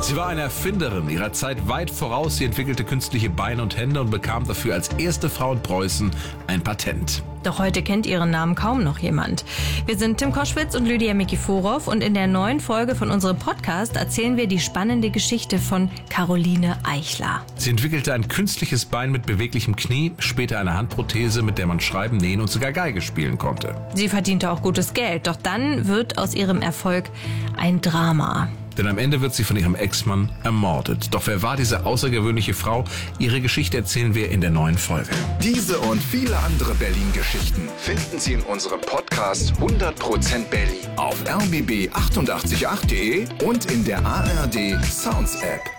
Sie war eine Erfinderin ihrer Zeit weit voraus. Sie entwickelte künstliche Beine und Hände und bekam dafür als erste Frau in Preußen ein Patent. Doch heute kennt ihren Namen kaum noch jemand. Wir sind Tim Koschwitz und Lydia Mikiforov und in der neuen Folge von unserem Podcast erzählen wir die spannende Geschichte von Caroline Eichler. Sie entwickelte ein künstliches Bein mit beweglichem Knie, später eine Handprothese, mit der man schreiben, nähen und sogar Geige spielen konnte. Sie verdiente auch gutes Geld, doch dann wird aus ihrem Erfolg ein Drama. Denn am Ende wird sie von ihrem Ex-Mann ermordet. Doch wer war diese außergewöhnliche Frau? Ihre Geschichte erzählen wir in der neuen Folge. Diese und viele andere Berlin-Geschichten finden Sie in unserem Podcast 100% Berlin auf rbb888.de und in der ARD Sounds App.